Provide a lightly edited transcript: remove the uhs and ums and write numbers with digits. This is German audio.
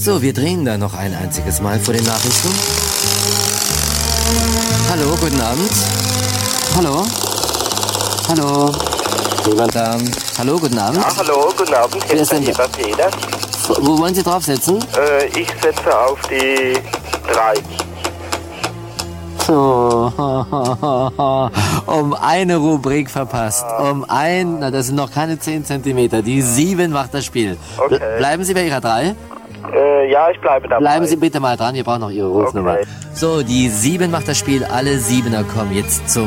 So, wir drehen da noch ein einziges Mal vor den Nachrichten. Hallo, guten Abend. Hallo? Hallo? Jemand da? Hallo, guten Abend. Ja, hallo, guten Abend. Wer ist denn da? Peter. Wo wollen Sie draufsetzen? Ich setze auf die 3. So, um eine Rubrik verpasst. Das sind noch keine 10 Zentimeter. Die 7 macht das Spiel. Okay. Bleiben Sie bei Ihrer 3? Ja, ich bleibe dabei. Bleiben Sie bitte mal dran, wir brauchen noch Ihre Rufnummer. Okay. So, die 7 macht das Spiel. Alle 7er kommen jetzt zum